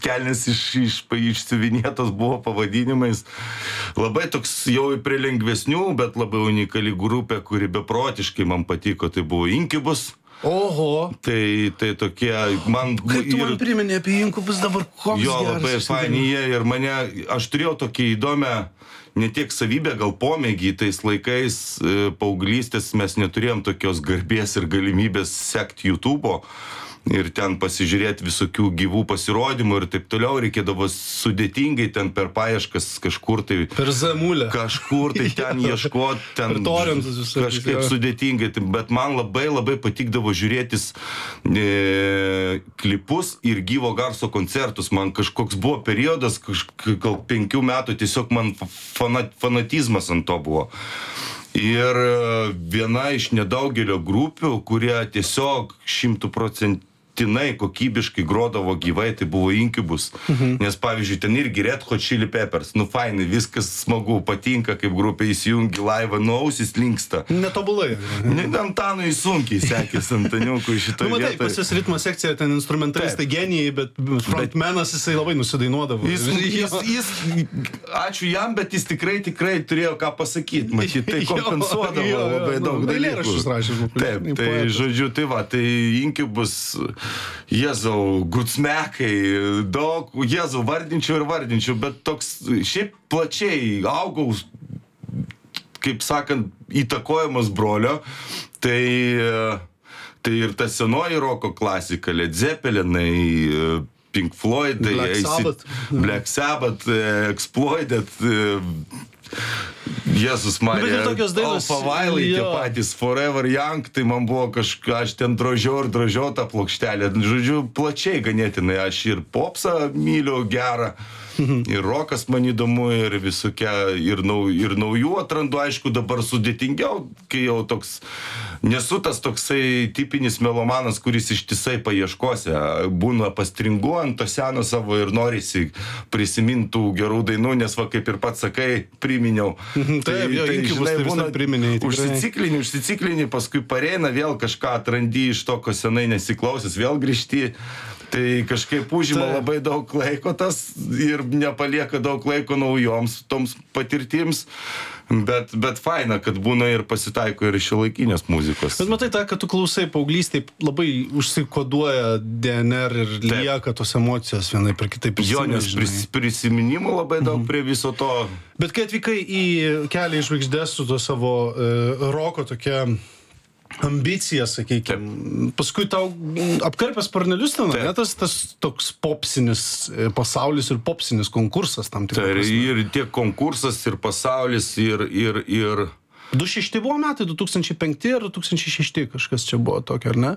kelnes išsiuvinėtos buvo pavadinimais. Labai toks jau prie lengvesnių, bet labai unikali grupė, kuri beprotiškai man patiko, tai buvo Incubus. Oho. Tai tokie, man... Kaip tu man priminė apie Incubus dabar, koks jo, labai faini jie ir mane, aš turėjau tokį įdomią, ne tiek savybę, gal pomėgį, tais laikais paauglystės mes neturėjom tokios garbės ir galimybės sekti YouTube'o ir ten pasižiūrėti visokių gyvų pasirodymų ir taip toliau, reikėdavo sudėtingai ten per paieškas kažkur tai... Per Zamulę. Kažkur tai ten ieškoti, ten... Per torentus visokius. Kažkaip sudėtingai, bet man labai patikdavo žiūrėtis klipus ir gyvo garso koncertus. Man kažkoks buvo periodas, gal 5 metų, tiesiog man fanatizmas ant to buvo. Ir viena iš nedaugelio grupių, kurie tiesiog 100% kokybiškai grodavo gyvai, tai buvo Incubus. Nes, pavyzdžiui, ten irgi Red Hot Chili Peppers. Nu, fainai, viskas smagu, patinka, kaip grupė įsijungi laivą, nu, ausis linksta. Netobulai. Antanui sunkiai sekėsi Antaniukui šitą vietą. Matai, pas jis ritmo sekcija, ten instrumentalistai genijai, bet frontmenas jisai labai nusidainuodavo. Jis, ačiū jam, bet jis tikrai turėjo ką pasakyti. Matyt, tai kompensuodavo labai daug dalykų. Taip, tai žodžiu, tai va, tai Incubus, Jėzau, Gutsmekai, daug, Jėzau, vardinčiau, bet toks, šiaip plačiai augau, kaip sakant, įtakojamas brolio, tai ir ta senoji roko klasika, Led Zeppelinai, Pink Floyd, Black Sabbath, Exploited, Jėzus Marija, Alfa Vailai, tie patys Forever Young, tai man buvo kažką, aš ten drožiau tą plokštelę. Žodžiu, plačiai ganėtinai, aš ir popsą myliu gerą, ir rokas man įdomu, ir visokia, ir naujų atrandu, aišku, dabar sudėtingiau, kai jau toks, nesu tas toksai tipinis melomanas, kuris ištisai paieškose, būna pastringu ant to seno savo ir norisi prisimintų gerų dainų, nes va, kaip ir pats sakai, priminiau. Taip, jo, Incubus tai visai priminėjai. Užsiciklini, paskui pareina, vėl kažką atrandi iš to, ko senai nesiklausęs, vėl grįžti. Tai kažkaip užima labai daug laiko tas ir nepalieka daug laiko naujoms toms patirtims, bet faina, kad būna ir pasitaiko ir šiuolaikinės muzikos. Bet matai, tą, kad tu klausai paauglystėj, labai užsikoduoja DNR ir lieka tos emocijos vienai per kitaip. Jo, nes prisiminimų labai daug prie viso to. Bet kai atvykai į Kelią į žvaigždes su to savo roko tokia ambicija, sakykime. Paskui tau apkarpęs sparnelius ten, ne, tas toks popsinis pasaulis ir popsinis konkursas tam tikras. Tai ir tiek konkursas, ir pasaulis, ir... 2006 buvo metai, 2005 ir 2006 kažkas čia buvo tokio, ar ne?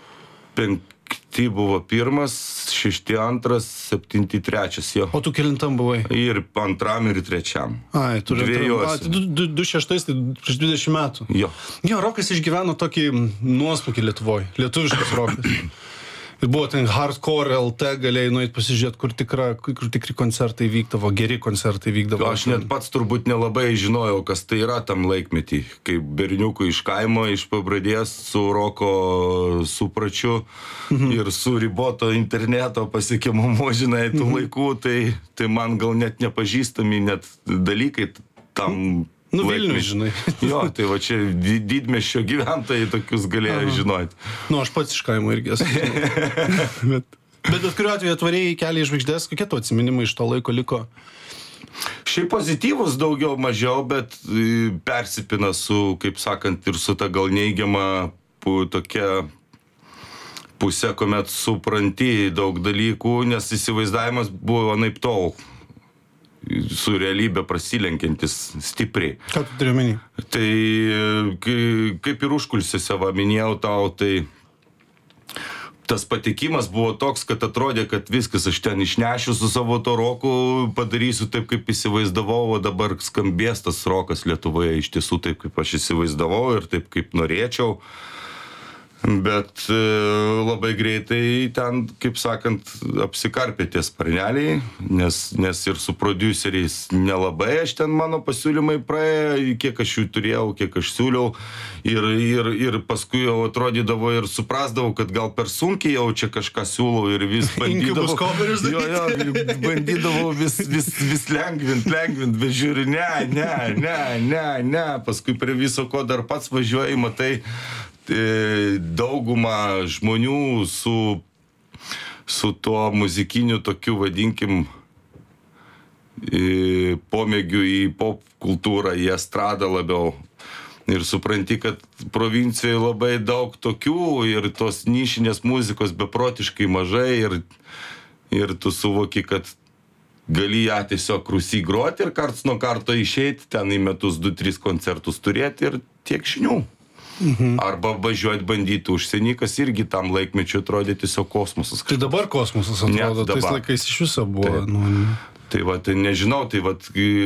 5 buvo pirmas, 6 antras, 7 trečias, jo. O tu kelintam buvai? Ir antram, ir trečiam. Ai, tu dviejuose. 26, tai prieš 20 metų. Jo. Jo, rokas išgyveno tokį nuosmukį Lietuvoje, lietuviškas rokas. Ir buvo ten hardcore LT, galėjai nueit pasižiūrėti, kur tikri koncertai vykdavo, geri koncertai vykdavo. Aš net pats turbūt nelabai žinojau, kas tai yra tam laikmetį, kaip berniukų iš kaimo, iš Pabradės, su roko supračiu ir su riboto interneto pasiekiamumu, žinai, tų laikų, tai man gal net nepažįstami net dalykai tam... Nu, Vilnius, žinai. Jo, tai va čia didmiesčio gyventojai tokius galėjo žinoti. Nu, aš pats iš kaimo irgi esu. Bet kuriuo atveju atvarėjai Kelią į žvaigždes, kokie tu atsiminimai iš to laiko liko? Šiaip pozityvus daugiau mažiau, bet persipina su, kaip sakant, ir su ta gal neigiama tokia pusė, kuomet supranti daug dalykų, nes įsivaizdavimas buvo anaip tol su realybė prasilenkiantis stipriai. Ką tu turi omeny? Tai kaip ir užkulisiuose minėjau tau, tai tas patekimas buvo toks, kad atrodė, kad viskas aš ten išnešiu su savo to roku, padarysiu taip, kaip įsivaizdavau, o dabar skambės tas rokas Lietuvoje iš tiesų taip, kaip aš įsivaizdavau ir taip, kaip norėčiau. Bet labai greitai ten, kaip sakant, apsikarpė tie sparneliai, nes ir su prodiuseriais nelabai aš ten mano pasiūlymai praėjo, kiek aš jų turėjau, kiek aš siūliau. Ir paskui jau atrodydavo ir suprasdavau, kad gal per sunkiai jau čia kažką siūlau ir vis bandydavau. Bandydavau vis lengvint, bet žiūri, ne. Paskui prie viso ko dar pats važiuoji, matai, dauguma žmonių su tuo muzikiniu tokiu, vadinkim, pomėgiu į pop kultūrą, į estradą labiau. Ir supranti, kad provincijoje labai daug tokių ir tos nišinės muzikos beprotiškai mažai ir tu suvoki, kad gali ją tiesiog Rūsy groti ir karts nuo karto išeiti, ten į metus 2-3 koncertus turėti ir tiek žinių. Arba važiuoti bandyti užsienį, kas irgi tam laikmečiu atrodė tiesiog kosmosas. Tai dabar kosmosas atrodo, tais laikais iš viso buvo. Tai va, tai nežinau, tai va,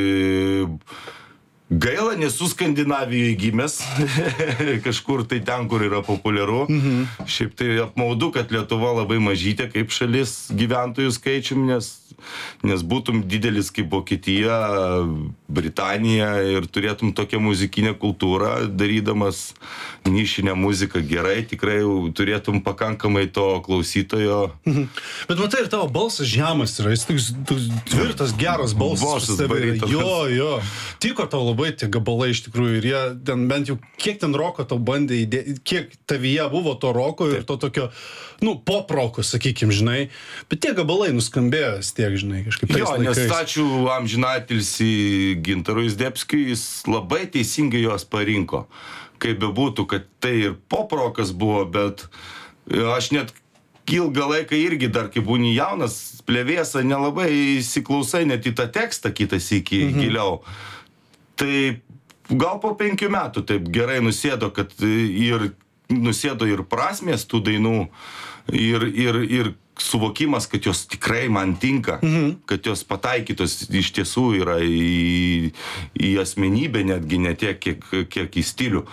gaila, nesu Skandinavijoje gimęs, kažkur tai ten, kur yra populiaru. Šiaip tai apmaudu, kad Lietuva labai mažytė kaip šalis gyventojų skaičium, nes būtum didelis kaip Vokietija, Britanija ir turėtum tokią muzikinę kultūrą, darydamas nišinę muziką gerai, tikrai turėtum pakankamai to klausytojo. Bet matai, ir tavo balsas žemas yra, jis toks tvirtas, geras balsas. Jo. Tiko tau labai tie gabalai iš tikrųjų ir jie ten bent jau, kiek ten roko tau bandė įdėti, kiek tavyje buvo to roko ir to tokio, pop roko, sakykim, žinai, bet tie gabalai nuskambėjo tiek, žinai, kažkaip tais laikais. Nes ačiū amžinatilsį Gintarui Zdebskiui, jis labai teisingai juos parinko. Kaip bebūtų, kad tai ir pop rokas buvo, bet aš net ilgą laiką irgi dar, kai būni jaunas, plevėsa, nelabai įsiklausai net į tą tekstą kitas iki giliau. Tai gal po 5 metų taip gerai nusėdo, kad nusėdo ir prasmės tų dainų, ir suvokimas, kad jos tikrai man tinka, kad jos pataikytos iš tiesų yra į asmenybę, netgi ne tiek, kiek į stilių.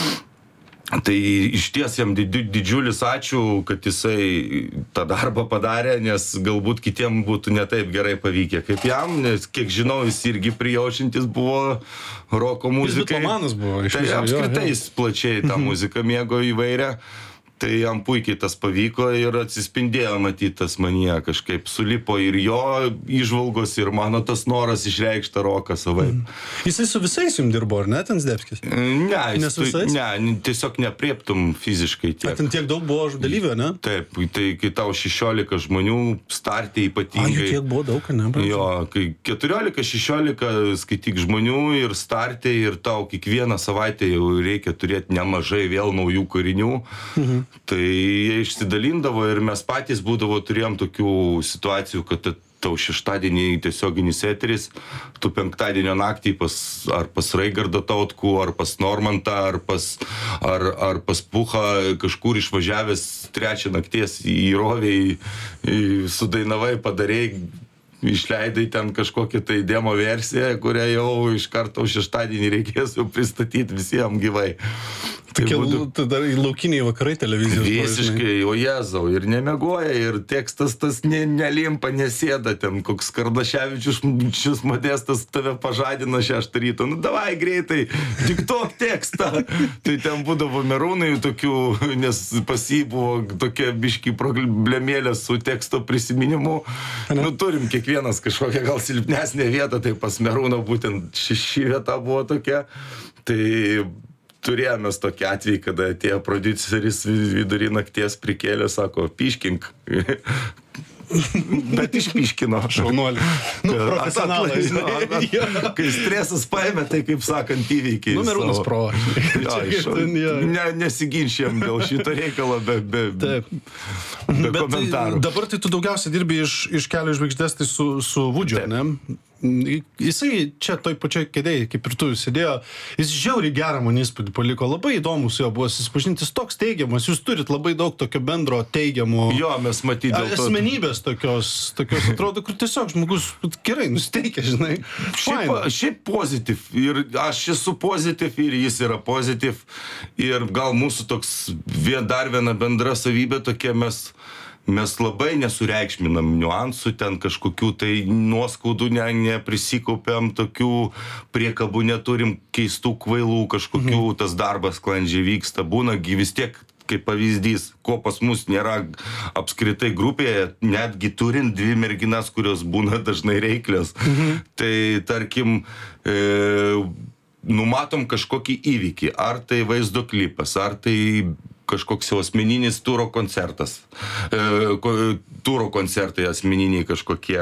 Tai iš ties jam didžiulis ačiū, kad jisai tą darbą padarė, nes galbūt kitiem būtų ne taip gerai pavykę kaip jam, nes kiek žinau, jis irgi prijaučiantis buvo roko muzikai. Jis bitomanas buvo. Tai apskritai jis plačiai tą muziką mėgo įvairią. Tai jam puikiai tas pavyko ir atsispindėjo, matytas manyje, kažkaip sulipo ir jo įžvalgos, ir mano tas noras išreikšta roką savaip. Jisai su visais jums dirbo, ar ne, ten Zdebskis? Ne, tiesiog neprieptum fiziškai tiek. Ten tiek daug buvo dalyvių, ne? Taip, tai kai tau 16 žmonių, startė ypatingai. Tiek buvo daug, ne? Jo, kai 14-16 skaityk žmonių ir startė, ir tau kiekvieną savaitę jau reikia turėti nemažai vėl naujų kūrinių. Tai jie išsidalindavo ir mes patys turėjom tokių situacijų, kad tau šeštadienį tiesioginis eteris, tu penktadienio naktį ar pas Raigardą Tautkų, ar pas Normantą, ar pas Puchą kažkur išvažiavęs 3 nakties į Rovę, sudainavai, padarėjai, išleidai ten kažkokią tai demo versiją, kurią jau iš karto šeštadienį reikės jau pristatyti visiems gyvai. Tai dar laukiniai vakarai televizijos. Visiškai, o Jėzau, ir nemiegoja, ir tekstas tas nelimpa, nesėda, ten koks Kardaševičius Modestas tave pažadina 6 ryto, davai greitai, diktuok tekstą. Tai ten būdavo merūnai tokių, nes pas jį buvo tokia biški problemėlė su teksto prisiminimu. Turim kiekvienas kažkokią gal silpnesnę vietą, tai pas merūną būtent ši vieta buvo tokia. Tai turėjome tokį atvejį, kada atėjo prodiuseris vidury nakties prikėlė, sako, piškink. Bet išpiškino. Šaunuolį. Profesionalas. Kai stresas paėmė, tai kaip sakant įveikiai. Merūnas pro. Nesiginčiam dėl šito reikalo be komentarų. Dabar tai tu daugiausiai dirbi iš Kelio žvaigždės, tai su Vudžiu, ne? jisai čia toj pačioj kėdėj, kaip ir tu sėdėjo, jis žiauriai gerą man įspūdį paliko, labai įdomus jo buvo susipažinti, jis toks teigiamas, jūs turit labai daug tokio bendro teigiamo. Jo, mes matyti dėl to. Asmenybės tokios atrodo, kur tiesiog žmogus gerai nusiteikia, žinai. Šiaip pozityv. Ir aš esu pozityv ir jis yra pozityv. Ir gal mūsų toks dar viena bendra savybė tokia, mes labai nesureikšminam niuansų, ten kažkokių tai nuoskaudų neprisikaupiam, tokių priekabų neturim, keistų kvailų kažkokių, tas darbas sklandžiai vyksta, būna vis tiek, kaip pavyzdys, ko pas mus nėra apskritai grupėje, netgi turint 2 merginas, kurios būna dažnai reiklios. Tai tarkim, numatom kažkokį įvykį, ar tai vaizdo klipas, ar tai kažkoks jau asmeninis turo koncertas, turo koncertai asmeniniai kažkokie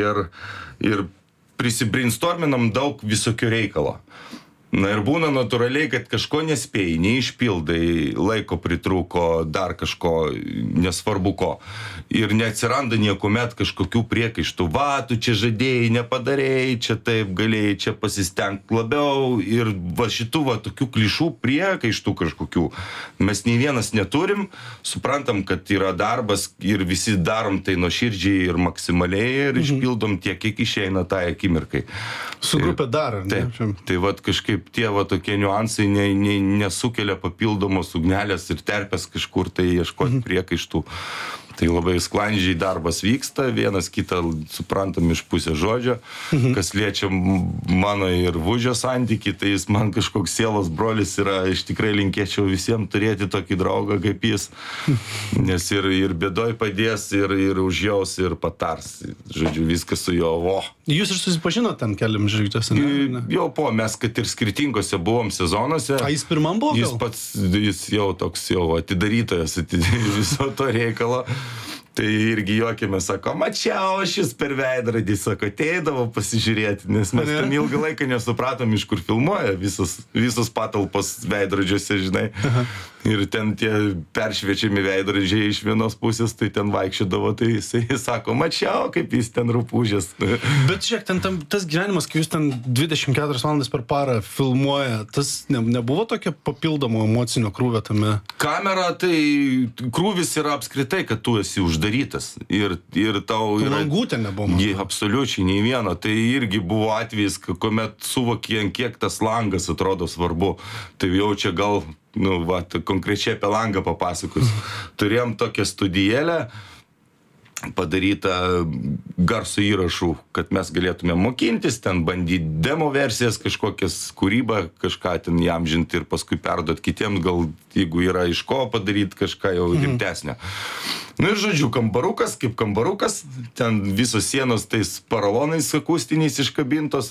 ir prisibrainstorminam daug visokio reikalo. Na ir būna natūraliai, kad kažko nespėjai, neišpildai, laiko pritrūko, dar kažko, nesvarbu ko. Ir neatsiranda niekuomet kažkokių priekaištų. Va, tu čia žadėjai, nepadarėjai, čia taip galėjai, čia pasistengti labiau. Ir va šitų va tokių klišų priekaištų kažkokių. Mes nei vienas neturim, suprantam, kad yra darbas ir visi darom tai nuoširdžiai ir maksimaliai ir išpildom tiek, kiek išeina tai akimirkai. Su grupė dar, ne? Tai va kažkaip tie va tokie niuansai nesukelia papildomos ugnelės ir terpės kažkur tai ieškoti priekaištų. Tai labai sklandžiai darbas vyksta, vienas kitą suprantam iš pusės žodžio. Kas liečia mano ir Vužio santykį, tai jis man kažkoks sielos brolis yra, aš tikrai linkėčiau visiems turėti tokį draugą kaip jis. Nes ir bėdoj padės, ir užjaus, ir patars. Žodžiu, viskas su jo. Jūs ir susipažinot ten keliam žvaigždės, ne? Jau mes, kad ir skirtingose buvom sezonuose. A, jis pirmam buvo? Jis jau toks jau atidarytojas viso to reikalo. Tai irgi juokėme, sako, mačiau šis per veidrodį, sako, ateidavo pasižiūrėti, nes mes ten ilgą laiką nesupratom, iš kur filmuoja visos patalpos veidrodžiuose, žinai. Ir ten tie peršviečiami veidrodžiai iš vienos pusės, tai ten vaikščiodavo, tai jisai sako, mačiau, kaip jis ten rupūžės. Bet žiūrėk, tas gyvenimas, kai jūs ten 24 valandas per parą filmuoja, tas nebuvo tokia papildomo emocinio krūvio tame? Kamera, tai krūvis yra apskritai, kad tu esi uždarytas. Ir tau yra... Langų ten nebuvo? Absoliučiai, nei vieno. Tai irgi buvo atvejis, kuomet suvokė, kiek tas langas atrodo svarbu. Tai jau čia gal... konkrečiai apie langą papasakos. Turėjom tokią studijėlę padarytą garso įrašų, kad mes galėtume mokintis, ten bandyti demo versijas, kažkokias kūrybą, kažką ten įamžinti ir paskui perduoti kitiems, gal jeigu yra iš ko padaryti kažką jau rimtesnio. Ir žodžiu, kambarukas, kaip kambarukas, ten visos sienos tais paralonais akustiniais iškabintos.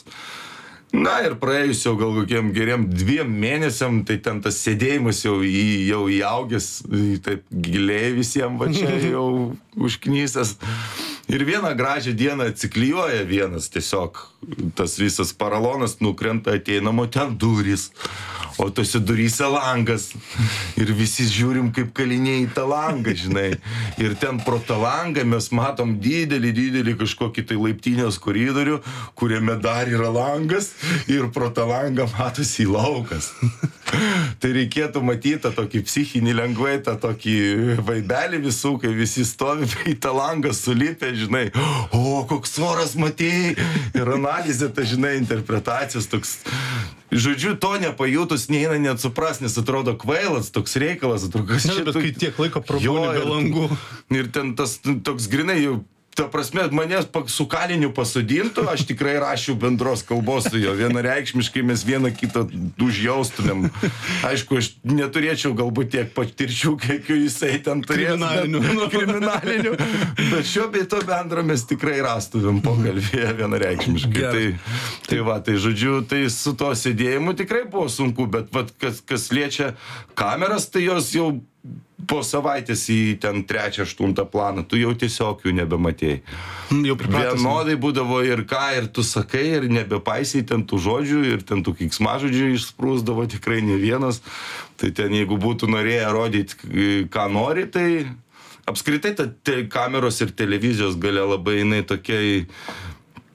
Na ir praėjus jau gal kokiem geriem 2 mėnesiam, tai ten tas sėdėjimas jau įaugęs, taip giliai visiems va čia jau užknysęs. Ir vieną gražią dieną atsiklijuoja vienas tiesiog, tas visas paralonas nukrenta, ateinamo ten durys, o tose duryse langas. Ir visi žiūrim kaip kaliniai į tą langą, žinai. Ir ten pro tą langą mes matom didelį kažkokį tai laiptinės koridorių, kuriame dar yra langas ir pro tą langą matosi laukas. Tai reikėtų matyti tą tokį psichinį lengvai, tą tokį vaibelį visų, kai visi stovi į tą langą sulipę, žinai, o koks svoras matėjai, ir analizė, tai žinai, interpretacijos toks. Žodžiu, to nepajutus neina net supras, nes atrodo kvailas, toks reikalas, atrodo, kas čia... Bet kai tiek laiko prabūni be langų. Ir ten tas toks grinai jau... Ta prasme, manęs su kaliniu pasodintų, aš tikrai rašiau bendros kalbos su jo. Vienareikšmiškai mes vieną kitą užjaustumėm. Aišku, aš neturėčiau galbūt tiek patirčių, kiek jisai ten turės. Kriminalinių. Bet šio bei to bendro mes tikrai rastumėm pokalbėje vienareikšmiškai. Tai žodžiu, tai su to sėdėjimu tikrai buvo sunku, bet kas liečia kameras, tai jos jau po savaitės į ten 3-8 planą, tu jau tiesiog jų nebematėjai. Vienodai būdavo ir ką, ir tu sakai, ir nebepaisiai ten tų žodžių, ir ten tų keiksmažodžių išsprūsdavo tikrai ne vienas. Tai ten, jeigu būtų norėję rodyti, ką nori, tai apskritai kameros ir televizijos galia labai jinai tokiai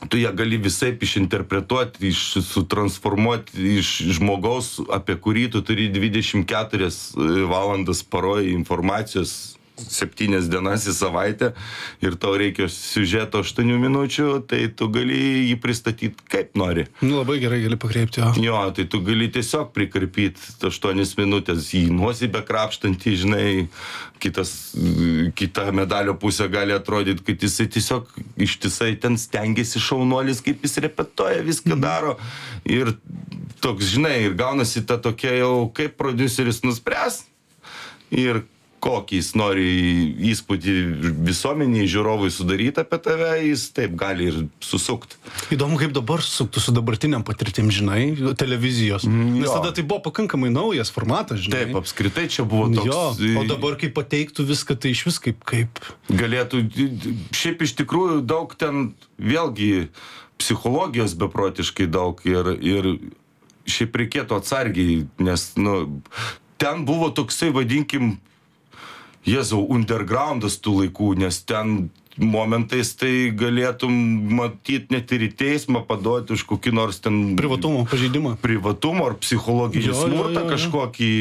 tu ją gali visaip išinterpretuoti, sutransformuoti iš žmogaus, apie kurį tu turi 24 valandas paroj informacijos 7 dienas į savaitę ir tau reikia siužeto 8 minučių, tai tu gali jį pristatyti kaip nori. Labai gerai gali pakreipti, jo. Jo, tai tu gali tiesiog prikarpyti 8 minutės į nuosibę krapštantį, žinai, kita medalio pusė gali atrodyti, kad jisai tiesiog ištisai ten stengiasi šaunuolis, kaip jis repetuoja, viską daro ir toks, žinai, ir gaunasi ta tokia jau, kaip prodiuseris nuspręs ir kokį jis nori įspūdį visuomeniai, žiūrovui sudaryti apie tave, jis taip gali ir susukti. Įdomu, kaip dabar susuktų su dabartiniam patirtim, žinai, televizijos. Nes tada tai buvo pakankamai naujas formatas, žinai. Taip, apskritai čia buvo toks... Jo, o dabar kaip pateiktų viską, tai iš vis kaip... Galėtų, šiaip iš tikrųjų daug ten, vėlgi, psichologijos beprotiškai daug ir šiaip reikėtų atsargiai, nes, ten buvo toksai, vadinkim, Jėzau, undergroundas tų laikų, nes ten momentais tai galėtum matyti net ir į teismą paduoti už kokį nors ten... Privatumo pažeidimą. Privatumo ar psichologinį smurtą kažkokį...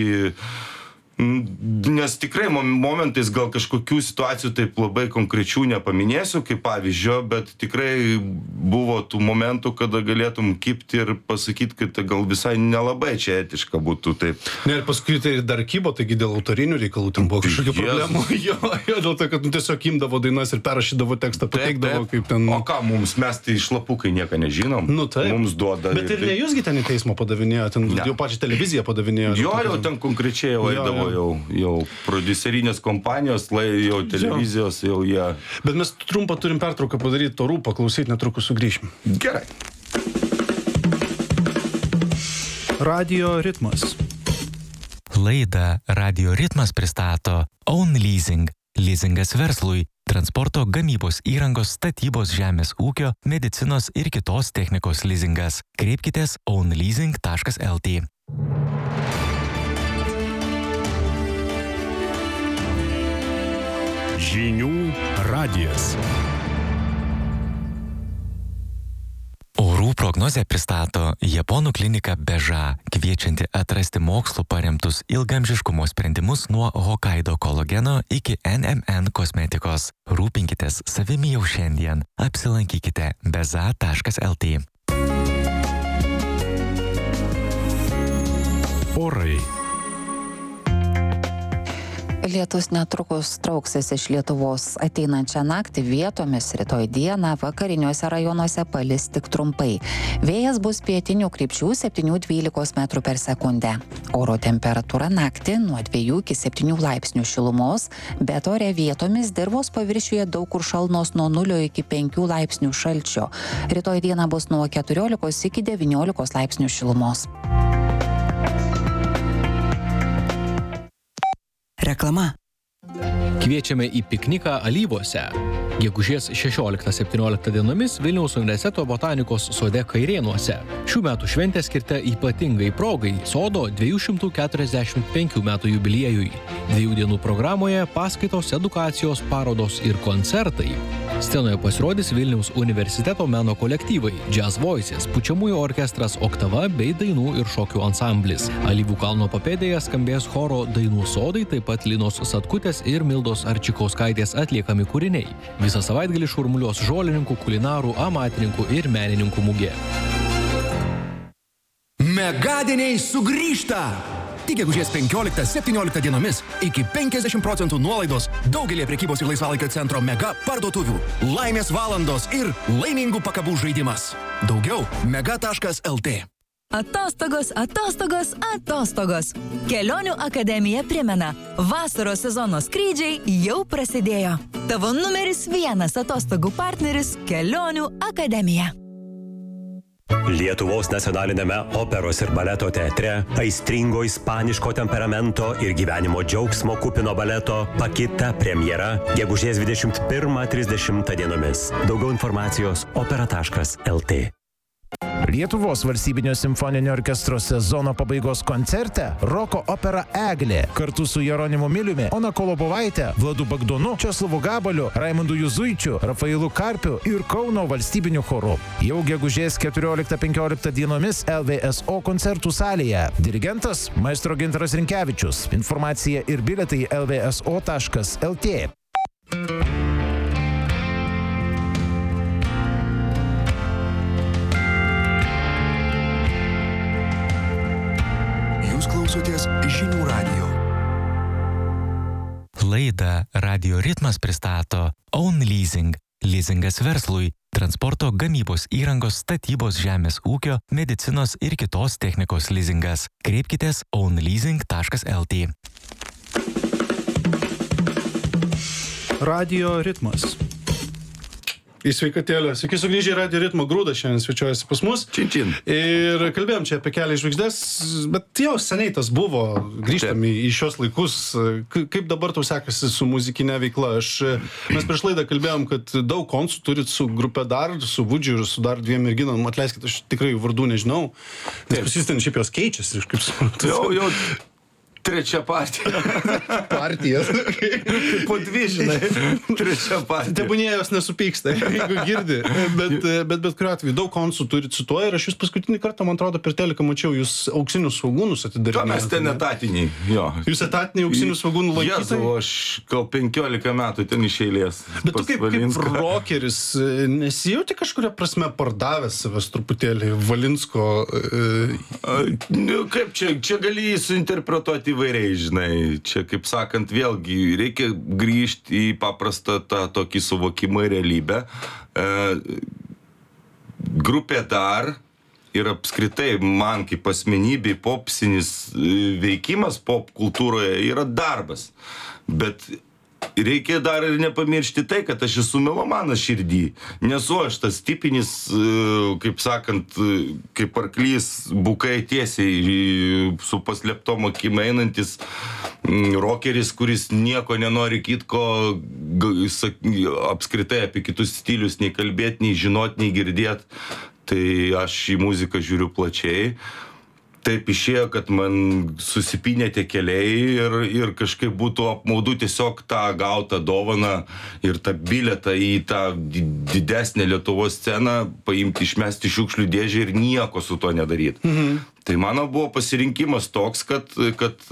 Nes tikrai momentais gal kažkokių situacijų taip labai konkrečių nepaminėsiu, kaip pavyzdžio, bet tikrai buvo tų momentų, kada galėtum kipti ir pasakyti, kad gal visai nelabai čia etiška būtų taip. Ne, ir paskui tai dar kybo, taigi dėl autorinių reikalų ten buvo kažkokių problemų. Jo, dėl to, kad tiesiog imdavo dainas ir perrašydavo tekstą, pateikdavo kaip ten... O ką mums, mes tai šlapukai nieko nežinom. Mums duoda... Bet ir ne jūsgi ten į teismą padavinėjo, ten jau pačią televiziją padavinėjo. Jo, jau ten konkrečiai jau eidavo. Jau prodiuserinės kompanijos, jau televizijos, jau jie... Bet mes trumpą turim pertrauką padaryti, to rūpą klausyti, netrukus sugrįšim. Gerai. Radio ritmas. Laidą Radio ritmas pristato Own Leasing. Leasingas verslui, transporto, gamybos įrangos, statybos, žemės ūkio, medicinos ir kitos technikos leasingas. Kreipkitės ownleasing.lt. Žinių radijas. Orų prognozę pristato Japonų klinika Beža, kviečianti atrasti mokslu paremtus ilgaamžiškumo sprendimus nuo Hokkaido kolageno iki NMN kosmetikos. Rūpinkitės savimi jau šiandien. Apsilankykite beza.lt. Orai. Lietus netrukus trauksis iš Lietuvos. Ateinančią naktį vietomis rytoj dieną vakariniuose rajonuose palis tik trumpai. Vėjas bus pietinių krypčių 7-12 metrų per sekundę. Oro temperatūra naktį nuo 2 iki 7 laipsnių šilumos, bet ore vietomis dirvos paviršiuje daug kur šalnos nuo 0 iki 5 laipsnių šalčio. Rytoj dieną bus nuo 14 iki 19 laipsnių šilumos. Reklama. Kviečiame į pikniką Alyvuose. Gegužės 16-17 dienomis Vilniaus universiteto botanikos sode Kairėnuose. Šių metų šventė skirta ypatingai progai sodo 245 metų jubiliejui. 2 dienų programoje paskaitos, edukacijos, parodos ir koncertai. Scenoje pasirodys Vilniaus universiteto meno kolektyvai Jazz Voices, pučiamųjų orkestras Oktava bei dainų ir šokių ansamblis. Alyvų kalno papėdėje skambės choro Dainų sodai, taip pat Linos Satkutės ir Mildos Arčikauskaitės atliekami kūriniai. Visą savaitgalį šurmuliuos žolininkų, kulinarų, amatininkų ir menininkų mugė. Megadieniai sugrįžta! Tik gegužės 15-17 dienomis iki 50% nuolaidos daugelį prekybos ir laisvalaikio centro mega parduotuvių. Laimės valandos ir laimingų pakabų žaidimas. Daugiau mega.lt. Atostogos, atostogos, atostogos. Kelionių akademija primena, vasaros sezono skrydžiai jau prasidėjo. Tavo numeris 1 atostogų partneris Kelionių akademija. Lietuvos nacionalinėme operos ir baleto teatre aistringo ispaniško temperamento ir gyvenimo džiaugsmo kupino baleto Pakita premjera gegužės 21-30 dienomis. Daugiau informacijos opera.lt. Lietuvos valstybinio simfoninio orkestro sezono pabaigos koncerte roko opera Eglė kartu su Jeronimu Miliumi, Ona Kolobovaitė, Vladu Bagdonu, Česlovu Gabaliu, Raimundu Juzuičiu, Rafailu Karpiu ir Kauno valstybiniu choru. Jau gegužės 14-15 dienomis LVSO koncertų salėje. Dirigentas maestro Gintaras Rinkevičius. Informacija ir bilietai lvso.lt. Jūs klausotės Žinių radijo. Laidą Radio Ritmas pristato Own Leasing. Leasingas verslui, transporto, gamybos įrangos, statybos, žemės ūkio, medicinos ir kitos technikos leasingas. Kreipkitės ownleasing.lt. Radio Ritmas. Į sveikatėlę. Sveiki sugrįžę į Radio Ritmo. Grūdas šiandien svečiuojasi pas mus. Čin. Ir kalbėjom čia apie Kelią į žvaigždes, bet jau seniai tas buvo. Grįžtam į šios laikus. Kaip dabar tau sekasi su muzikinė veikla? Mes prieš laidą kalbėjom, kad daug koncų turit su grupe dar, su Vudžiu ir su dar 2 merginom. Atleiskit, aš tikrai vardų nežinau. Nes pas jūs ten šiaip jos keičiasi, kaip suprantu. Jau. Trečia partija. Partijas. Po 2, žinai. Trečia partija. Tebūnie jos nesupyksta, jeigu girdi. Bet kuriuo atveju daug koncų turit su tuo ir aš jūs paskutinį kartą, man atrodo, per teliką mačiau, jūs auksinius svogūnus atidarinėjate. Mes ten etatiniai, jo. Jūs etatiniai auksinių svogūnų lankytojai? Jezu, aš gal 15 metų ten iš eilės. Bet tu kaip rokeris nesijauti kažkuria prasme pardavęs savęs truputėlį Valinsko? Kaip čia gali suinterpretuoti įvairiai, žinai. Čia, kaip sakant, vėlgi reikia grįžti į paprastą tą tokį suvokimą ir realybę. Grupė Dar ir apskritai man kaip asmenybei popsinis veikimas pop kultūroje yra darbas. Bet reikia dar ir nepamiršti tai, kad aš esu melomanas širdį. Nesu aš tas tipinis, kaip sakant, kaip arklys bukai tiesiai su paslėptom akim einantis rokeris, kuris nieko nenori kitko apskritai apie kitus stilius nei kalbėti, nei žinot, nei girdėt. Tai aš į muziką žiūriu plačiai. Taip išėjo, kad man susipynė tie keliai ir kažkaip būtų apmaudu tiesiog tą gautą dovaną ir tą bilietą į tą didesnę Lietuvos sceną paimti, išmesti šiukšlių dėžę ir nieko su to nedaryti. Tai mano buvo pasirinkimas toks, kad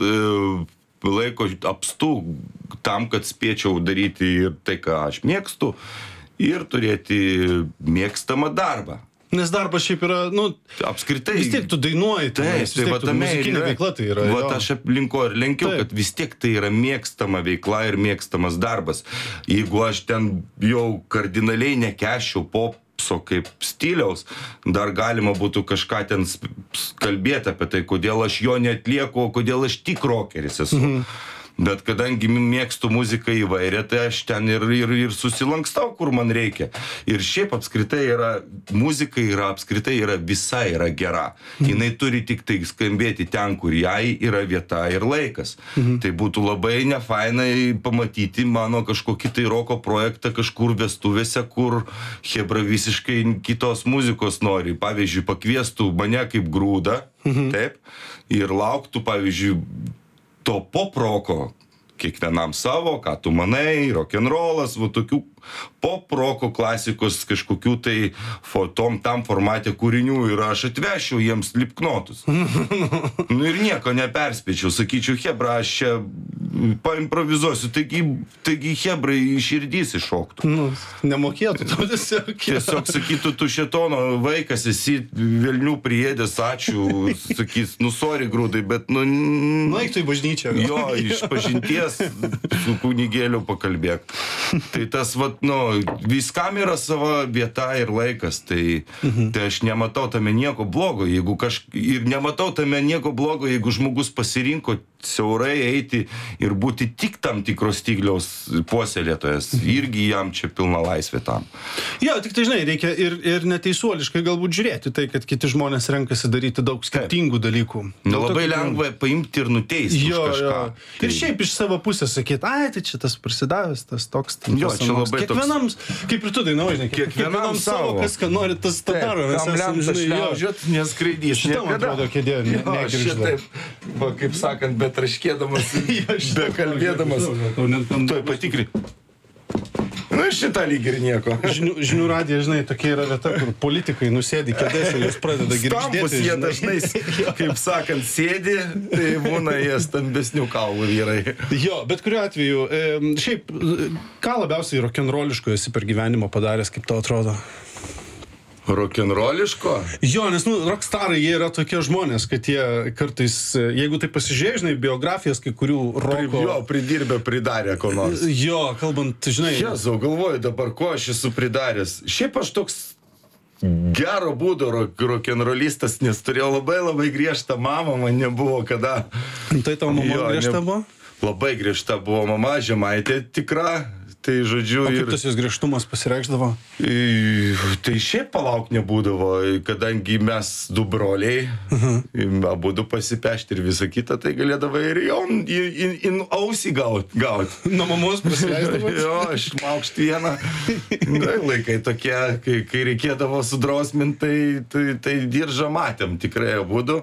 laiko apstu tam, kad spėčiau daryti ir tai, ką aš mėgstu, ir turėti mėgstamą darbą. Nes darbas šiaip yra, apskritai. Vis tiek tu dainuoji, vis tiek tu muzikinė veikla tai yra. Vat aš linko ir lenkiau, kad vis tiek tai yra mėgstama veikla ir mėgstamas darbas. Jeigu aš ten jau kardinaliai nekeščiau popso kaip stiliaus, dar galima būtų kažką ten kalbėti apie tai, kodėl aš jo neatlieku, kodėl aš tik rokeris esu. Bet kadangi mėgstu muziką įvairią, tai aš ten ir susilankstau, kur man reikia. Ir šiaip apskritai muzika apskritai visai yra gera. Jinai turi tik tai skambėti ten, kur jai yra vieta ir laikas. Tai būtų labai nefainai pamatyti mano kažkokį tai roko projektą kažkur vestuvėse, kur hebra visiškai kitos muzikos nori. Pavyzdžiui, pakviestų mane kaip grūdą, taip, ir lauktų, pavyzdžiui, to pop-roko, kiekvienam savo, ką tu manai, rock'n'rollas, tokių pop-roko klasikos kažkokių tai tam formate kūrinių ir aš atvešiau jiems Slipknotus. Ir nieko neperspėčiau, sakyčiau, hebra, aš čia paimprovizuosiu, taigi hebrai širdys iššoktų. Nemokėtų to tiesiog. Tiesiog sakytų, tu šetono vaikas, esi velnių priėdęs, ačiū, sakys, sorry grūdai, bet nueik į bažnyčią. Jo, iš pažinties su kunigėliu pakalbėk. Tai tas, viskam yra sava vieta ir laikas, tai aš nematau tame nieko blogo, ir nematau tame nieko blogo, jeigu žmogus pasirinko siaurai eiti ir būti tik tam tikros stygliaus puoselėtojas. Irgi jam čia pilna laisvė tam. Jo, tik tai žinai, reikia ir neteisuoliškai galbūt žiūrėti tai, kad kiti žmonės renkasi daryti daug skirtingų dalykų. Labai lengva paimti ir nuteisti už kažką. Tai... Ir šiaip iš savo pusės sakyti, tai čia tas prasidavęs, tas toks. Jo, čia labai kiekvienam, kaip ir tu dainavai, žinai, kiekvienam savo, kas ką nori, tas tą daro. Kam lemta šliaužiat, neskraidys. Šitam atrodo kėdė, negiržda. Kaip sakant, betraškėdamas, bekalbėdamas. Tuoj patikri. Šitą lyg ir nieko. Žinių radija, žinai, tokia yra vieta, kur politikai nusėdi kėdės ir jos pradeda girgždėti. Stambus jie dažnai, kaip sakant, sėdi, tai būna jie stambesnių kaulų vyrai. Jo, bet kuriuo atveju, šiaip, ką labiausiai rock'n'rolliško esi per gyvenimą padaręs, kaip tau atrodo? Rock'n'rolliško? Jo, nes, rockstarai, jie yra tokie žmonės, kad jie kartais, jeigu tai pasižiūrėjai, žinai, biografijas kai kurių roko... Jo, pridirbė, pridarė ko nors. Jo, kalbant, žinai... Jėzau, galvoju dabar, ko aš esu pridaręs. Šiaip aš toks gero būdo rock'n'rollistas, nes turėjau labai griežtą mamą, man nebuvo kada... Tai tavo mama griežta buvo? Labai griežta buvo mama, žemaitė tikra. Tai žodžiu... O kaip tas jos griežtumas pasireikšdavo? Tai šiaip palauk nebūdavo, kadangi mes du broliai, abudu pasipešti ir visą kitą, tai galėdavo ir į ausį gauti. Nuo mamos prasileisdavo? Jo, aš maukšt vieną. Laikai tokie, kai reikėdavo sudrausminti, tai diržą matėm tikrai abudu.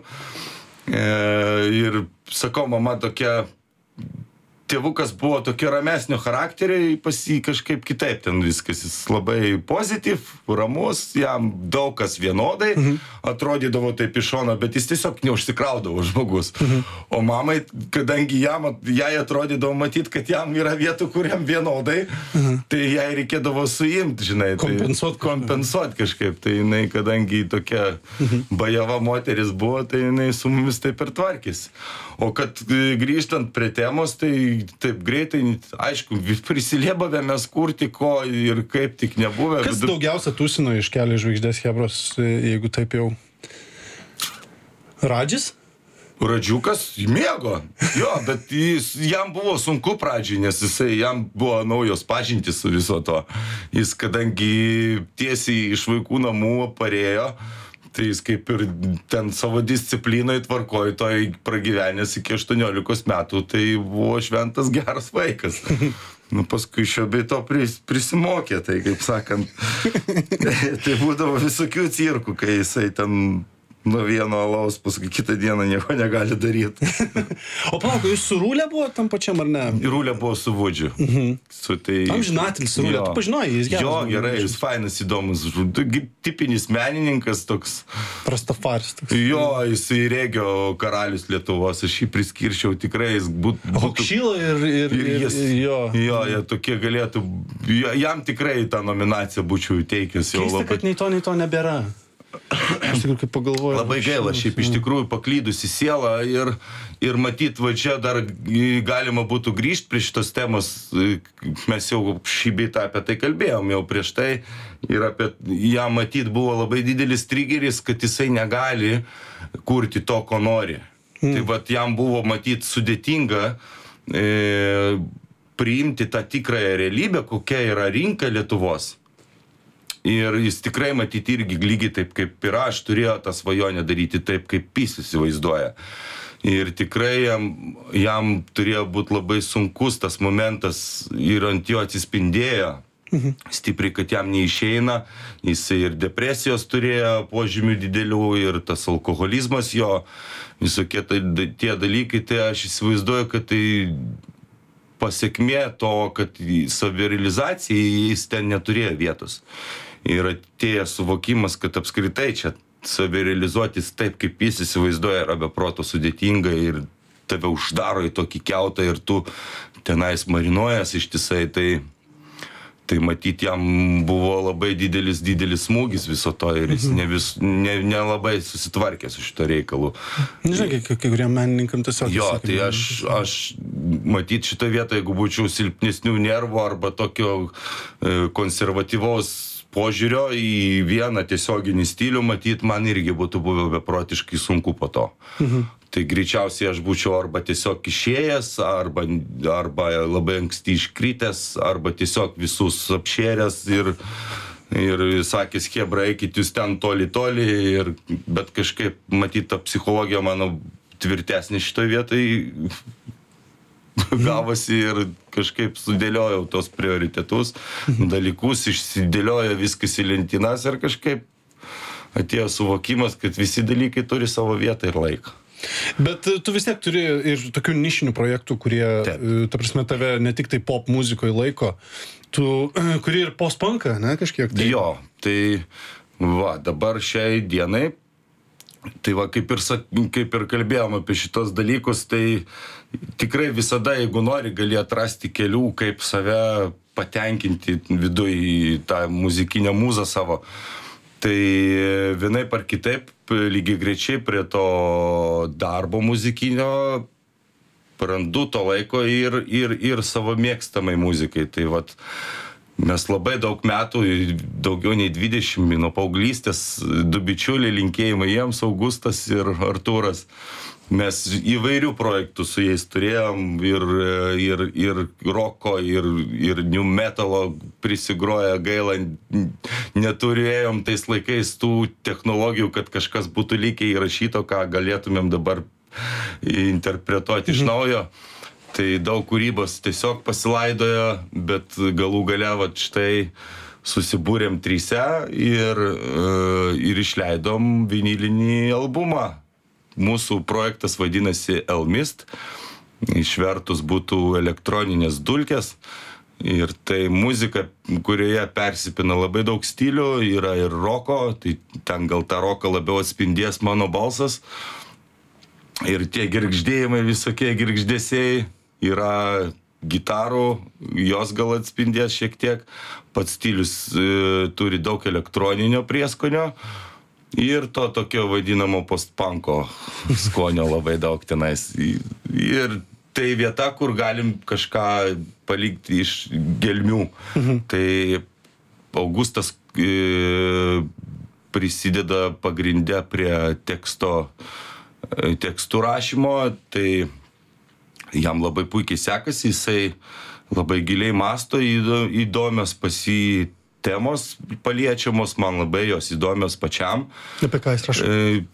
Ir sakau, mama tokia... Tėvukas buvo tokio ramesnio charakterio, pas jį kažkaip kitaip ten viskas. Jis labai pozityv, ramus, jam daug kas vienodai atrodydavo taip iš šono, bet jis tiesiog neužsikraudavo žmogus. O mamai, kadangi jai atrodydavo matyti, kad jam yra vietų, kuriam vienodai, tai jai reikėdavo suimti, žinai. Kompensuot kažkaip. Tai jinai, kadangi tokia bajava moteris buvo, tai jinai su mumis taip ir tvarkėsi. O kad grįžtant prie temos, tai taip greitai, aišku, prisiliebavėmės kurti ko ir kaip tik nebuvę. Kas daugiausia tūsino iš Kelių žvaigždės chebros, jeigu taip jau? Radžis? Radžiukas mėgo. Jo, bet jam buvo sunku pradžiai, nes jam buvo naujos pažintys su viso to. Jis, kadangi tiesiai iš vaikų namų parėjo, tai jis kaip ir ten savo disciplinoje tvarkoje toj pragyvenęs iki 18 metų, tai buvo šventas geras vaikas. Paskui šio bei to prisimokė, tai kaip sakant, tai būdavo visokių cirkų, kai jisai ten nuo vieno alaus, paskui kitą dieną nieko negali daryti. O palauk, jūs su Rūlė buvo tam pačiam, ar ne? Rūlė buvo su Vudžiu. Amžinatilis Rūlė, tu pažinojai, jis geras. Jo, gerai, jis fainas, įdomus. Tipinis menininkas toks. Rastafaris toks. Jo, jisai regio karalius Lietuvos, aš jį priskirčiau tikrai, jis būtų... Hokšyla ir jis. Jo, jie tokie galėtų... Jam tikrai tą nominaciją būčiau įteikęs. Keista, kad nei to nebėra. Aš tikrųjų, kaip pagalvoju. Labai gaila, šiaip iš tikrųjų paklydusi siela ir matyt, va čia dar galima būtų grįžti prie šitos temos, mes jau šį beitą apie tai kalbėjom jau prieš tai ir apie ją matyt buvo labai didelis trigeris, kad jisai negali kurti to, ko nori. Tai va jam buvo matyt sudėtinga priimti tą tikrąją realybę, kokia yra rinka Lietuvos. Ir jis tikrai matyti irgi lygiai taip, kaip ir aš turėjo tą svajonę daryti taip, kaip jis įsivaizduoja. Ir tikrai jam turėjo būti labai sunkus tas momentas ir ant jo atsispindėjo stipriai, kad jam neišeina. Jisai ir depresijos turėjo požymių didelių ir tas alkoholizmas jo, visokie tie dalykai, tai aš įsivaizduoju, kad tai pasekmė to, kad savirealizacijai jis ten neturėjo vietos. Ir atėjo suvokimas, kad apskritai čia savirealizuotis taip, kaip jis įsivaizduoja, yra be proto sudėtinga ir tave uždaro į tokį kiautą ir tu tenais marinuojas ištisai, tai matyt jam buvo labai didelis smūgis viso to ir jis nelabai susitvarkė su šito reikalu. Nežinai, kai kuriem menininkam tiesiog... Jo, tai aš matyt šitą vietą, jeigu būčiau silpnesnių nervų arba tokio konservatyvaus požiūrio į vieną tiesioginį stilių, matyt, man irgi būtų buvę beprotiškai sunku po to. tai greičiausiai aš būčiau arba tiesiog išėjęs, arba labai anksti iškritęs, arba tiesiog visus apšėręs ir sakys, chebra, eikit jūs ten toli, bet kažkaip, matyt, ta psichologija mano tvirtesnė šitoje vietoj gavosi ir kažkaip sudėliojau tos prioritetus, dalykus, išsidėliojo viskas į lentynas ir kažkaip atėjo suvokimas, kad visi dalykai turi savo vietą ir laiką. Bet tu vis tiek turi ir tokių nišinių projektų, kurie, ta prasme, tave ne tik tai pop muzikoje laiko, tu kuri ir post-punką, ne, kažkiek? Tai... Jo, tai dabar šiai dienai, tai kaip ir kalbėjom apie šitos dalykus, tai tikrai visada, jeigu nori, gali atrasti kelių, kaip save patenkinti viduj tą muzikinę mūzą savo. Tai vienaip ar kitaip, lygiai greičiai prie to darbo muzikinio randu to laiko ir savo mėgstamai muzikai. Tai mes labai daug metų, daugiau nei 20, nuo paauglystės, du bičiuliai, linkėjimai jiems, Augustas ir Artūras. Mes įvairių projektų su jais turėjom ir roko, ir new metalo prisigroję, gaila, neturėjom tais laikais tų technologijų, kad kažkas būtų likę įrašyto, ką galėtumėm dabar interpretuoti iš naujo. Tai daug kūrybos tiesiog pasilaidojo, bet galų gale štai susibūrėm 3 ir išleidom vinilinį albumą. Mūsų projektas vadinasi Elmist, išvertus būtų elektroninės dulkės. Ir tai muzika, kurioje persipina labai daug stilių, yra ir roko, tai ten gal tą roką labiau atspindės mano balsas. Ir tie girgždėjimai, visokie girgždėsiai, yra gitarų, jos gal atspindės šiek tiek. Pats stilius turi daug elektroninio prieskonio. Ir to tokio vadinamo post-punko skonio labai daug tenais. Ir tai vieta, kur galim kažką palikti iš gelmių. Tai Augustas prisideda pagrindę prie tekstų rašymo, tai jam labai puikiai sekasi, jisai labai giliai mąsto, įdomios pas jį temos paliečiamos, man labai jos įdomios pačiam. Apie ką jis rašo?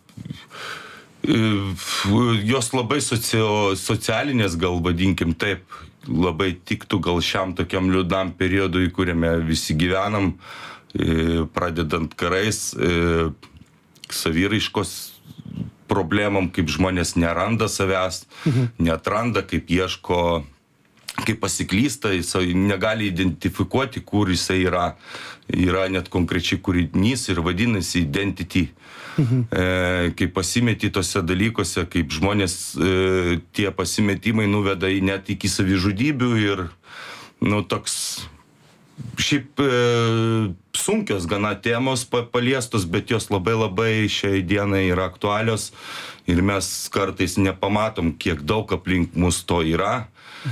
Jos labai socialinės, gal vadinkim taip, labai tiktų gal šiam tokiam liūdnam periodui, kuriame visi gyvenam, pradedant karais, saviraiškos problemam, kaip žmonės neranda savęs, neatranda, kaip ieško, kaip pasiklysta, jisai negali identifikuoti, kur jisai yra. Yra net konkrečiai kūrinys ir vadinasi Identity. Kaip pasimeti tose dalykuose, kaip žmonės tie pasimetimai nuveda į net iki savižudybių ir toks šiaip sunkios gana temos paliestos, bet jos labai labai šiai dienai yra aktualios ir mes kartais nepamatom, kiek daug aplink mus to yra.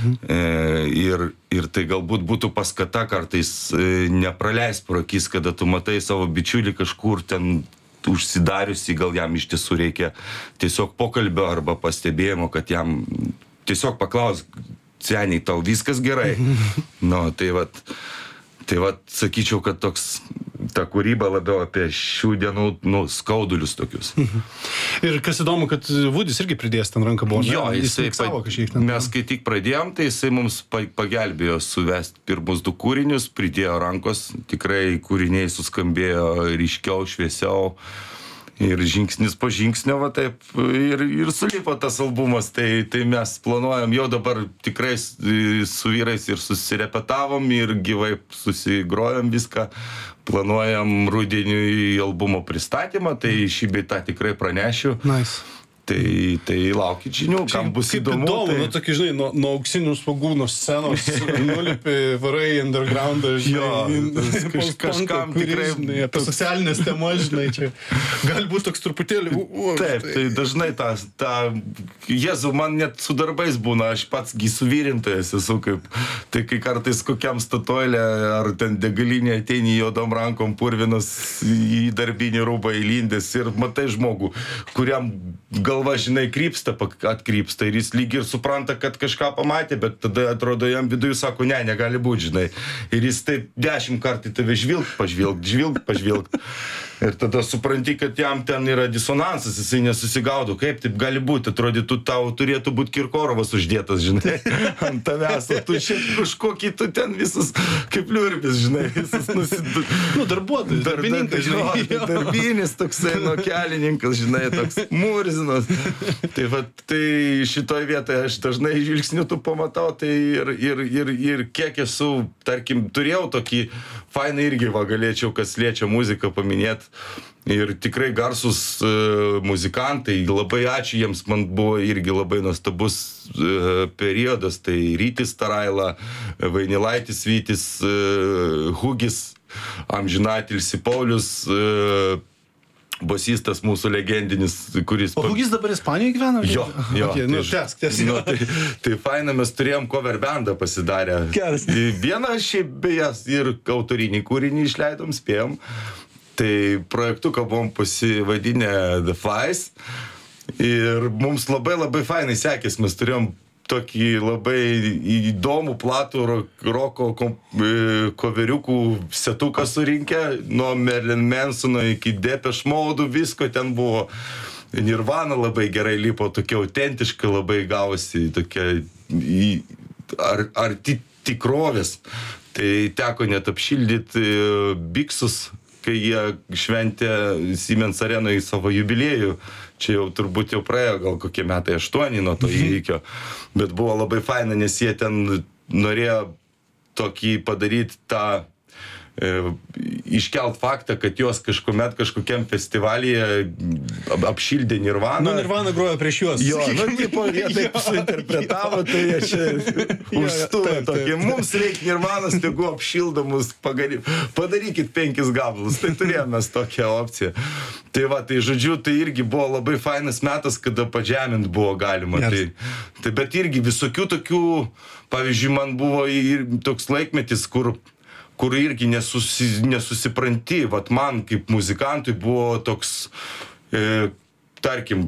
Ir tai galbūt būtų paskata kartais nepraleis pro akis, kada tu matai savo bičiulį kažkur ten užsidariusi, gal jam iš tiesų reikia tiesiog pokalbio arba pastebėjimo, kad jam tiesiog paklaus, seniai, tau viskas gerai. Tai sakyčiau, kad ta kūryba labiau apie šių dienų skaudulius tokius. Ir kas įdomu, kad Vudis irgi pridės ten ranką buvo. Jo, mes kai tik pradėjom, tai jisai mums pagelbėjo suvesti pirmus 2 kūrinius, pridėjo rankos, tikrai kūriniai suskambėjo ryškiau, šviesiau. Ir žingsnis po žingsnio, taip, ir sulipo tas albumas, tai mes planuojam, jau dabar tikrai su vyrais ir susirepetavom, ir gyvai susigrojom viską, planuojam rudeniui albumo pristatymą, tai šį bei tą tikrai pranešiu. Nice. Tai laukit žinių, kam bus įdomu. Kaip įdomu, tokį, žinai, nuo auksinių svogūnų scenos nulipi, varai undergroundą, žinai, kažkam tikrai apie socialinės temas, žinai, čia gali būti toks truputėlį. Taip, tai dažnai Jėzau, man net su darbais būna, aš pats suvyrintojas esu, tai kai kartais kokiam statuolė ar ten degalinė ateini juodom rankom purvinas į darbinį rūbą įlindęs ir matai žmogų, kuriam galva, žinai, krypsta, atkrypsta ir jis lyg ir supranta, kad kažką pamatė, bet tada atrodo jam viduje sako, ne, negali būti, žinai. Ir jis taip 10 kartų tave pažvilgt. Ir tada supranti, kad jam ten yra disonansas, jisai nesusigaudo, kaip taip gali būti, atrodytų, tau turėtų būti Kirkorovas uždėtas, žinai, ant tavęs, o tu šiaip kažkokį, tu ten visas kaip liurbis, žinai, visas darbuotojas, darbininkas, žinai, darbinis toksai, kelininkas, žinai, toks murzinas. Tai va, tai šitoj vietoje aš dažnai žvilgsniu tu pamatau, tai ir kiek esu, tarkim, turėjau tokį fainą irgi, va, galėčiau, kas liečia muziką paminėti. Ir tikrai garsus muzikantai, labai ačiū jiems, man buvo irgi labai nuostabus periodas, tai Rytis Taraila, Vainilaitis Vytis, Hugis, amžinatilsi Paulius, bosistas mūsų legendinis, kuris... O Hugis dabar Ispanijoje gyvena? Jo. Okay, tai faina, mes turėjom cover bandą pasidarę. Geras. Vieną šiaip beje ir autorinį kūrinį išleidom, spėjom. Tai projektuką buvom pasivadinę The Flies ir mums labai labai fainai sekės, mes turėjom tokį labai įdomų platų roko koveriukų setuką surinkę, nuo Marilyn Mansono iki Depeche Mode, visko ten buvo. Nirvana labai gerai lipo, tokia autentiška, labai gavosi tokia arti tikrovės. Tai teko net apšildyti Biksus, kai jie šventė Siemens Arenoje savo jubiliejų. Čia jau turbūt jau praėjo gal kokie metai 8 nuo to įvykio. Bet buvo labai faina, nes jie ten norėjo tokį padaryti tą iškelt faktą, kad jos kažkokiam festivalyje apšildė Nirvaną. Nirvana grojo prieš juos. Jo, tipo, jie taip suinterpretavo, tai jie čia užstūmė tokį. Mums reikia Nirvanos, tegu apšildomus, padarykit 5 gabalus. Tai turėjome tokią opciją. Tai va, tai žodžiu, tai irgi buvo labai fainas metas, kada padžemint buvo galima. Tai bet irgi visokių tokių, pavyzdžiui, man buvo toks laikmetis, kur irgi nesusipranti, vat man kaip muzikantui buvo toks, tarkim,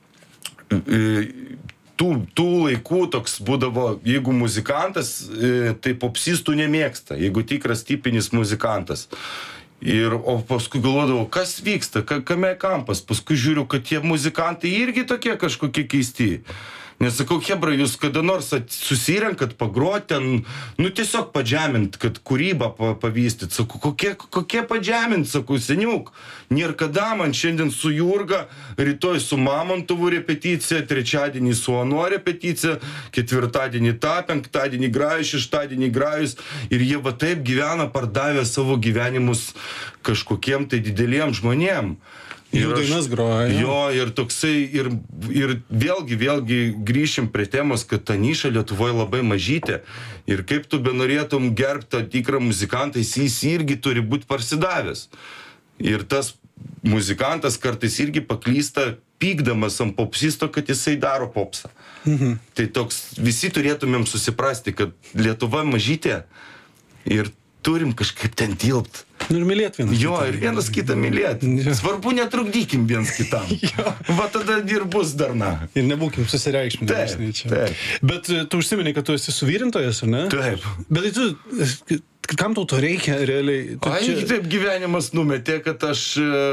tų laikų toks būdavo, jeigu muzikantas, tai popsistų nemėgsta, jeigu tikras tipinis muzikantas. O paskui galvodavau, kas vyksta, kame kampas, paskui žiūriu, kad tie muzikantai irgi tokie kažkokie keisti. Nes sakau, hebra, jūs kada nors susirenkat, pagroti ten, tiesiog padžemint, kad kūrybą pavystyti. Sakau, kokie padžemint, sakau, seniuk. Nėra kada, man šiandien su Jurga, rytoj su Mamontovu repeticija, trečiadienį su Ano repeticija, ketvirtadienį tą, penktadienį grajus, šeštadienį grajus. Ir jie va taip gyvena, pardavę savo gyvenimus kažkokiem tai dideliem žmonėm. Jų dainas groja. Jo, ir toksai, ir vėlgi grįšim prie temos, kad ta niša Lietuvoje labai mažytė. Ir kaip tu benorėtum gerbti tą tikrą muzikantą, jis irgi turi būti parsidavęs. Ir tas muzikantas kartais irgi paklysta, pykdamas ant popsisto, kad jisai daro popsą. Tai toks, visi turėtumėm susiprasti, kad Lietuva mažytė ir turim kažkaip ten tilpt. Ir mylėt vienas kitą. Jo, ir vienas kitą mylėt. Svarbu, netrukdykim vienas kitam. Va tada ir bus darna. Ir nebūkim susireikšminti. Taip. Bet tu užsiminei, kad tu esi suvyrintojas, ar ne? Taip. Bet tu, kam tau to reikia realiai? Taip gyvenimas numetė, kad aš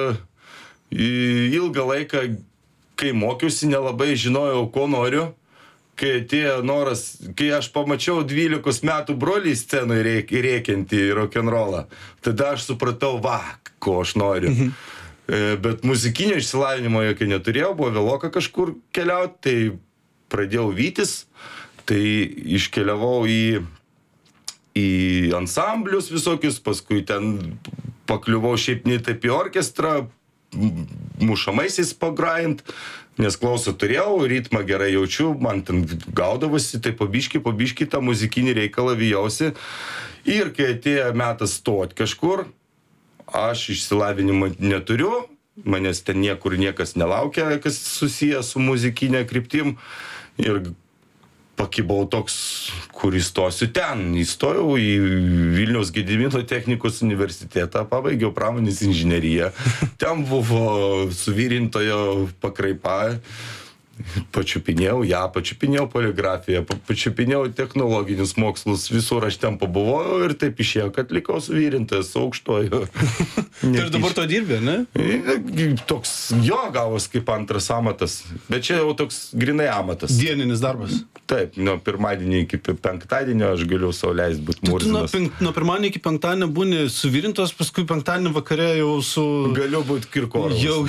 ilgą laiką, kai mokiausi, nelabai žinojau, ko noriu. Kai atėjo noras, kai aš pamačiau 12 metų brolį scenui rėkiantį rock'n'rollą, tada aš supratau, ko aš noriu. Bet muzikinio išsilavinimo jokio neturėjau, buvo vėloka kažkur keliauti, tai pradėjau vytis, tai iškeliavau į ansamblius visokius, paskui ten pakliuvau šiaip ne taip į orkestrą, mušamaisiais pagrajant, nes klausą turėjau, ritmą gerai jaučiu, man ten gaudavosi, tai pabiški tą muzikinį reikalą vijausi. Ir kai atėjo metas stoti kažkur, aš išsilavinimą neturiu, manęs ten niekur niekas nelaukia, kas susijęs su muzikinė kryptim. Ir pakibau toks, kur įstosiu ten. Įstojau į Vilniaus Gedimino technikos universitetą, pabaigiau pramonės inžineriją. Ten buvo suvirintojo pakraipa. Pačiupinėjau poligrafiją, pačiupinėjau technologinius mokslus, visur aš ten pabuvojau ir taip išėjo, kad likau suvirintojas su aukštoju. Ir dabar to dirbė, ne? Toks jo gavos kaip antras amatas, bet čia jau toks grinai amatas. Dieninis darbas. Taip, nuo pirmadienio iki penktadienio aš galiu sau leisti būti murzinas. Nuo pirmadienio iki penktadienio būni suvirintos, paskui penktadienio vakare jau su... Galiu būti Kirkorovas. Jau.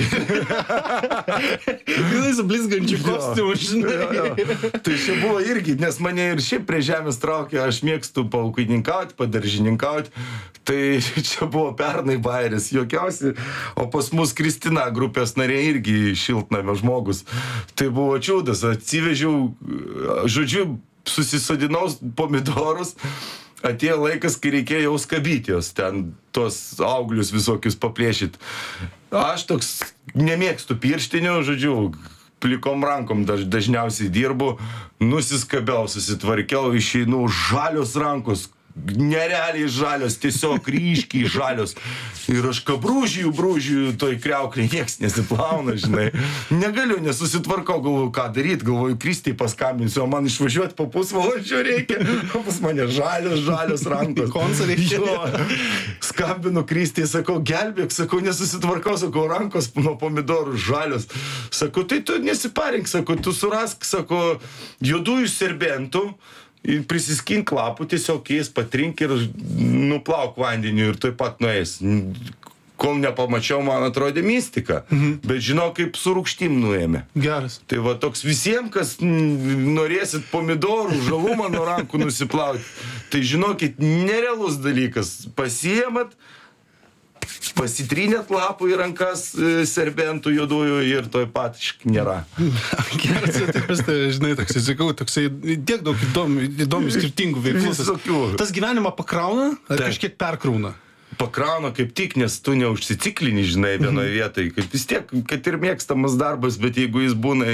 Gilai su blizgančiu kostiumu, žinai. Tai čia buvo irgi, nes mane ir šiaip prie žemės traukė, aš mėgstu paukininkauti, padaržininkauti. Tai čia buvo pernai bairis, jokiausi, o pas mus Kristina, grupės narė, irgi šiltnamio žmogus. Tai buvo čiūdas, atsivežiau, žodžiu, susisodinau pomidorus, atėjo laikas, kai reikėjo jau skabyti jos, ten tos auglius visokius paplėšyti. Aš toks nemėgstu pirštinių, žodžiu, plikom rankom dažniausiai dirbu, nusiskabiau, susitvarkiau, išeinu, žalios rankos, nerealiai žalios, tiesiog ryškiai žalios. Ir aš brūžiju, toj kriauklė, nieks nesiplauna, žinai. Negaliu, nesusitvarkau, galvoju, ką daryti, galvoju, Kristei paskambinsiu, o man išvažiuoti po pusvalandžio reikia. O pas mane žalios rankos. Konsolė jo. Skambinu Kristei, sakau, gelbėk, sakau, nesusitvarkau, sakau, rankos nuo pomidorų žalios. Sakau, tai tu nesiparink, sakau, tu surask, sakau, juodųjų serbentų, prisiskink lapų, tiesiog jais patrink ir nuplauk vandeniu ir tuoj pat nueis. Kol nepamačiau, man atrodė mistika, bet žinau, kaip su rūgštim nuėmė. Geras. Tai va toks visiems, kas norėsit pomidorų, žalumą nuo rankų nusiplauti, tai žinokit, nerealus dalykas. Pasiemat, pasitrynėt lapų į rankas serbentų juodųjų ir toj pat nėra. Geras, tai žinai, toksai, sakau, toksai tiek daug įdomių skirtingų veiklų. Tas gyvenimą pakrauna ar kažkiek perkrauna? Pakrauna kaip tik, nes tu neužsiciklini, žinai, vienoje vietoje. Kad vis tiek, kad ir mėgstamas darbas, bet jeigu jis būna...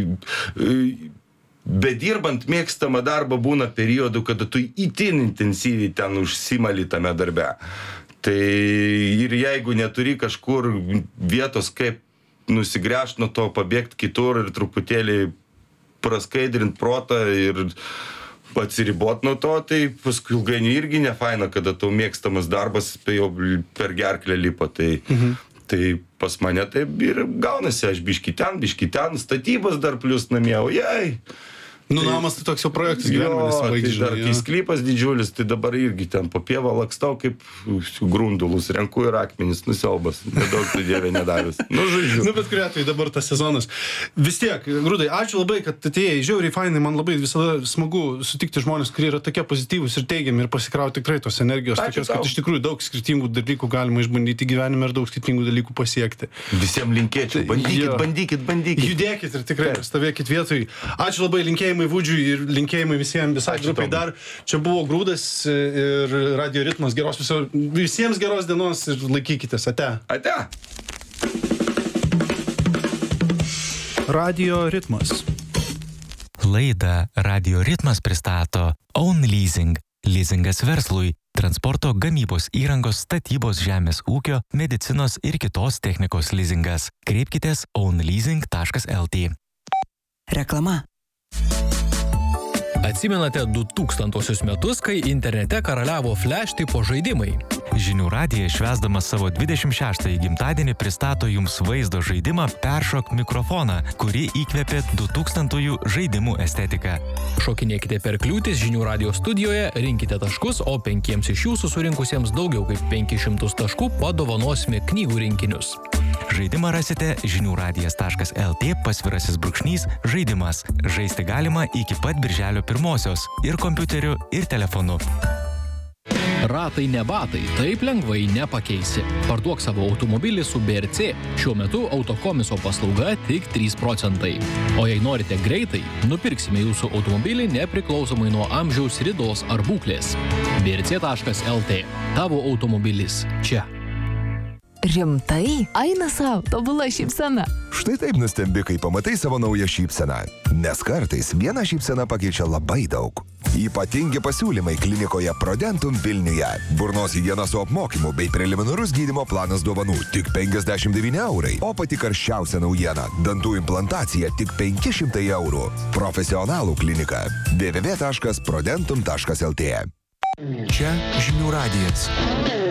Bedirbant mėgstamą darbą būna periodų, kada tu itin intensyviai ten užsimali tame darbe. Tai ir jeigu neturi kažkur vietos, kaip nusigręžti nuo to, pabėgti kitur ir truputėlį praskaidrinti protą ir atsiribot nuo to, tai paskui ilgainiui irgi nefaina, kada tau mėgstamas darbas jau per gerklę lipa. Tai pas mane taip ir gaunasi, aš biški ten, statybos dar plius namie, ojei. Nu, namas tai toks jau projektas gyvenime nesibaigė. Tai dar kai sklypas didžiulis, tai dabar irgi ten po pievą lakstau kaip grundulus, renku ir akmenis, nusiaubas. Nedaug tai Dieve nedavęs. Nu, žodžiu. Nu, bet kuriuo atveju dabar tas sezonas. Vis tiek, Grūdai, ačiū labai, kad atėjai. Žiauriai fainai, man labai visada smagu sutikti žmonės, kurie yra tokie pozityvūs ir teigiami ir pasikrauti tikrai tos energijos. Tokios, kad iš tikrųjų daug skirtingų dalykų galima išbandyti gyvenime ir daug skirtingų dalykų pasiekti. Visiems linkėčiau. Bandykit. Judėkit ir tikrai stovėkit vietoj. Ačiū labai, linkėjimai Vūdžiui ir linkėjimai visiems visai grupai dar. Čia buvo Grūdas ir Radio Ritmas. Visiems geros dienos ir laikykitės. Ate. Ate. Radio Ritmas. Laidą Radio Ritmas pristato Own Leasing. Leasingas verslui. Transporto, gamybos įrangos, statybos, žemės ūkio, medicinos ir kitos technikos leasingas. Kreipkitės ownleasing.lt. Reklama. Atsimenate 2000 metus, kai internete karaliavo flash tipo žaidimai? Žinių radija švęsdamas savo 26-ąjį gimtadienį pristato jums vaizdo žaidimą Peršok mikrofoną, kuri įkvėpė 2000-ųjų žaidimų estetiką. Šokinėkite per kliūtis Žinių radijo studijoje, rinkite taškus, o 5 iš jūsų surinkusiems daugiau kaip 500 taškų padovanosime knygų rinkinius. Žaidimą rasite žiniųradijas.lt/žaidimas. Žaisti galima iki pat birželio 1-osios ir kompiuteriu, ir telefonu. Ratai ne batai, taip lengvai nepakeisi. Parduok savo automobilį su BRC. Šiuo metu autokomiso paslauga tik 3%. O jei norite greitai, nupirksime jūsų automobilį nepriklausomai nuo amžiaus, ridos ar būklės. brc.lt. Tavo automobilis čia. Rimtai? Eina savo, tobula šypsena. Štai taip nustembi, kai pamatai savo naują šypseną. Nes kartais viena šypsena pakeičia labai daug. Ypatingi pasiūlymai klinikoje Prodentum Vilniuje. Burnos higiena su apmokymu bei preliminarus gydymo planas dovanų tik 59 eurai. O pati karščiausia naujiena – dantų implantacija tik 500 eurų. Profesionalų klinika. www.prodentum.lt. Čia Žinių radijas.